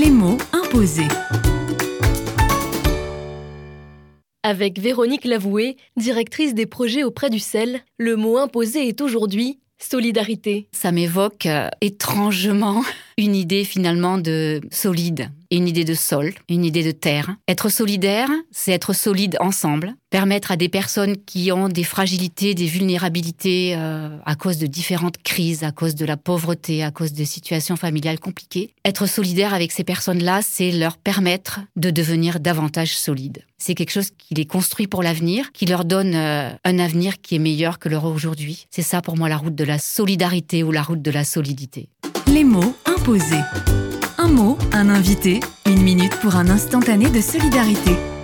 Les mots imposés. Avec Véronique Lavoué, directrice des projets auprès du CEL, le mot imposé est aujourd'hui solidarité. Ça m'évoque étrangement une idée finalement de solide, une idée de sol, une idée de terre. Être solidaire, c'est être solide ensemble, permettre à des personnes qui ont des fragilités, des vulnérabilités à cause de différentes crises, à cause de la pauvreté, à cause de situations familiales compliquées. Être solidaire avec ces personnes-là, c'est leur permettre de devenir davantage solides. C'est quelque chose qui les construit pour l'avenir, qui leur donne un avenir qui est meilleur que leur aujourd'hui. C'est ça pour moi la route de la solidarité ou la route de la solidité. Les mots imposés. Un mot, un invité, 1 minute pour un instantané de solidarité.